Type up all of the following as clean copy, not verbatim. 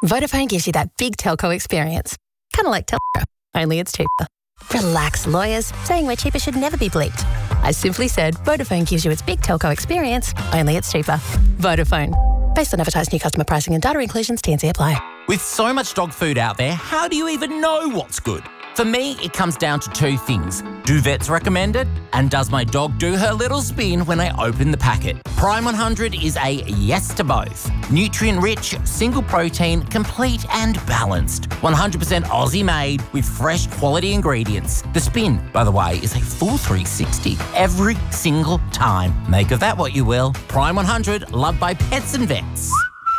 Vodafone gives you that big telco experience. Kind of like Telstra, only it's cheaper. Relax, lawyers. Saying we're cheaper should never be bleeped. I simply said Vodafone gives you its big telco experience, only it's cheaper. Vodafone. Based on advertised new customer pricing and data inclusions, T&C apply. With so much dog food out there, how do you even know what's good? For me, it comes down to two things. Do vets recommend it? And does my dog do her little spin when I open the packet? Prime 100 is a yes to both. Nutrient-rich, single protein, complete and balanced. 100% Aussie made with fresh quality ingredients. The spin, by the way, is a full 360 every single time. Make of that what you will. Prime 100, loved by pets and vets.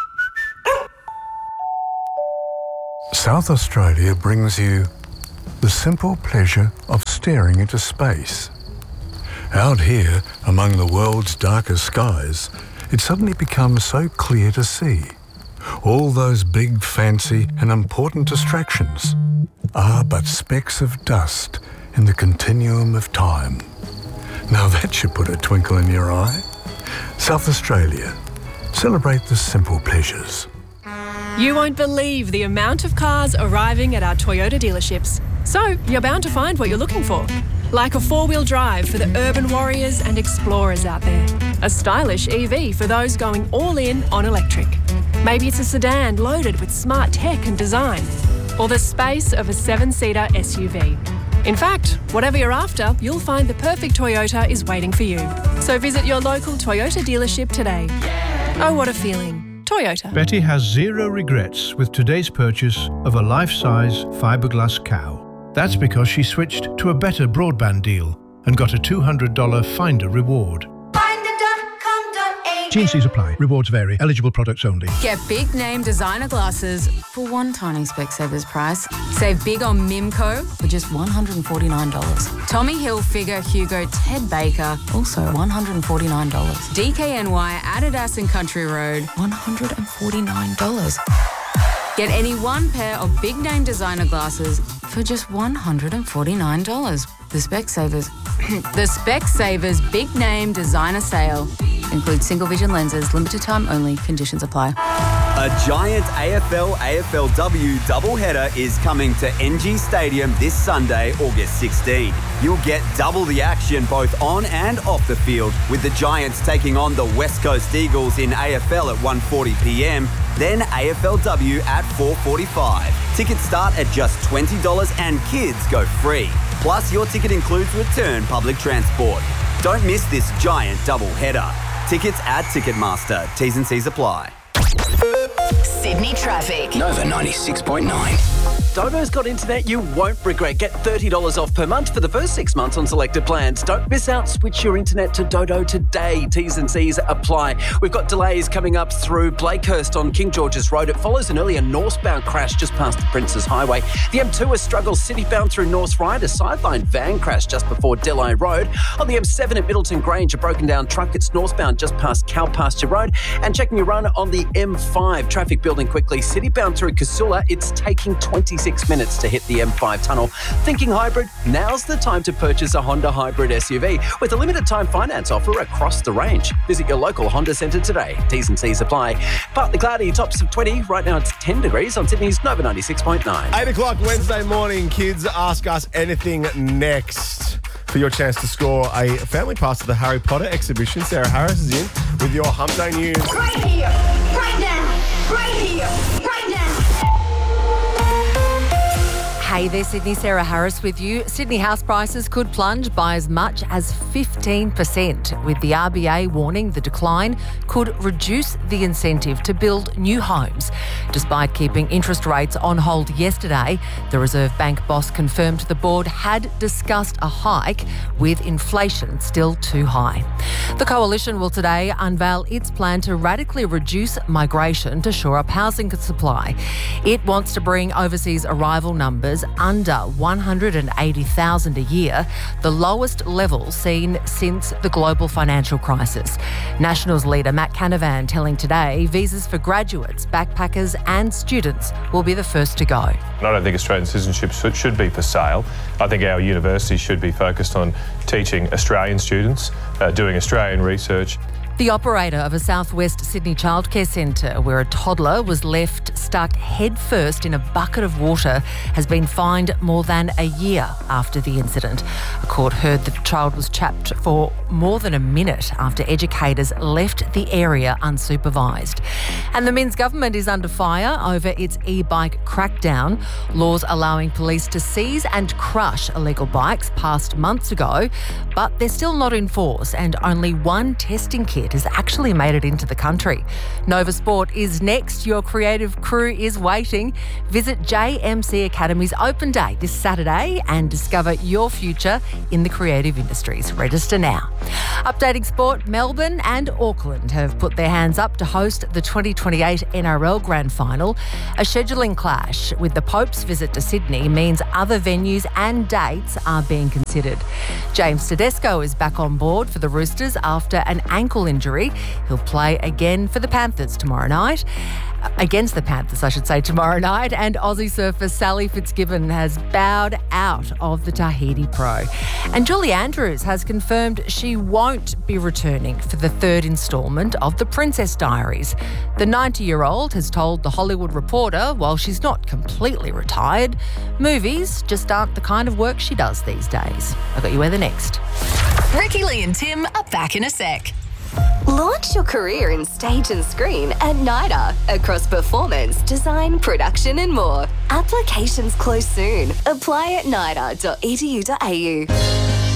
South Australia brings you the simple pleasure of staring into space. Out here, among the world's darkest skies, it suddenly becomes so clear to see. All those big, fancy and important distractions are but specks of dust in the continuum of time. Now that should put a twinkle in your eye. South Australia. Celebrate the simple pleasures. You won't believe the amount of cars arriving at our Toyota dealerships. So you're bound to find what you're looking for. Like a four-wheel drive for the urban warriors and explorers out there. A stylish EV for those going all in on electric. Maybe it's a sedan loaded with smart tech and design. Or the space of a 7-seater SUV. In fact, whatever you're after, you'll find the perfect Toyota is waiting for you. So visit your local Toyota dealership today. Oh, what a feeling. Toyota. Betty has zero regrets with today's purchase of a life-size fiberglass cow. That's because she switched to a better broadband deal and got a $200 Finder reward. T&Cs apply. Rewards vary. Eligible products only. Get big name designer glasses for one tiny Specsavers price. Save big on Mimco for just $149. Tommy Hilfiger, Hugo, Ted Baker, also $149. DKNY, Adidas and Country Road, $149. Get any one pair of big name designer glasses for just $149. The Specsavers Big Name Designer Sale. Includes single vision lenses, limited time only, conditions apply. A giant AFL-AFLW doubleheader is coming to NG Stadium this Sunday, August 16. You'll get double the action both on and off the field, with the Giants taking on the West Coast Eagles in AFL at 1:40pm, then AFLW at 4:45. Tickets start at just $20 and kids go free. Plus, your ticket includes return public transport. Don't miss this giant doubleheader. Tickets at Ticketmaster. T's and C's apply. Sydney traffic. Nova 96.9. Dodo's got internet you won't regret. Get $30 off per month for the first 6 months on selected plans. Don't miss out. Switch your internet to Dodo today. T's and C's apply. We've got delays coming up through Blakehurst on King George's Road. It follows an earlier northbound crash just past the Princes Highway. The M2 has struggled citybound through North Ryde. A sideline van crash just before Delhi Road. On the M7 at Middleton Grange, a broken down truck. It's northbound just past Cow Pasture Road. And checking your run on the M5. Traffic building quickly. Citybound through Casula. It's taking 26 minutes to hit the M5 tunnel. Thinking hybrid? Now's the time to purchase a Honda hybrid SUV with a limited time finance offer across the range. Visit your local Honda centre today. T's and C's apply. Partly cloudy, tops of 20. Right now it's 10 degrees on Sydney's Nova 96.9. 8 o'clock Wednesday morning. Kids, ask us anything next for your chance to score a family pass to the Harry Potter exhibition. Sarah Harris is in with your Hump Day News. Right here, right now, right here, right now. Hey there, Sydney. Sarah Harris with you. Sydney house prices could plunge by as much as 15%, with the RBA warning the decline could reduce the incentive to build new homes. Despite keeping interest rates on hold yesterday, the Reserve Bank boss confirmed the board had discussed a hike, with inflation still too high. The Coalition will today unveil its plan to radically reduce migration to shore up housing supply. It wants to bring overseas arrival numbers under 180,000 a year, the lowest level seen since the global financial crisis. Nationals leader Matt Canavan telling Today visas for graduates, backpackers and students will be the first to go. I don't think Australian citizenship should be for sale. I think our universities should be focused on teaching Australian students, doing Australian research. The operator of a southwest Sydney childcare centre where a toddler was left stuck headfirst in a bucket of water has been fined more than a year after the incident. A court heard that the child was trapped for more than a minute after educators left the area unsupervised. And the Minns government is under fire over its e-bike crackdown. Laws allowing police to seize and crush illegal bikes passed months ago, but they're still not in force, and only one testing kit has actually made it into the country. Nova Sport is next. Your creative crew is waiting. Visit JMC Academy's open day this Saturday and discover your future in the creative industries. Register now. Updating sport, Melbourne and Auckland have put their hands up to host the 2028 NRL Grand Final. A scheduling clash with the Pope's visit to Sydney means other venues and dates are being considered. James Tedesco is back on board for the Roosters after an ankle injury. He'll play again for the Panthers tomorrow night. Against the Panthers, I should say, tomorrow night. And Aussie surfer Sally Fitzgibbon has bowed out of the Tahiti Pro. And Julie Andrews has confirmed she won't be returning for the third instalment of The Princess Diaries. The 90-year-old has told The Hollywood Reporter, while she's not completely retired, movies just aren't the kind of work she does these days. I've got you weather next. Ricky Lee and Tim are back in a sec. Launch your career in stage and screen at NIDA across performance, design, production and more. Applications close soon. Apply at nida.edu.au.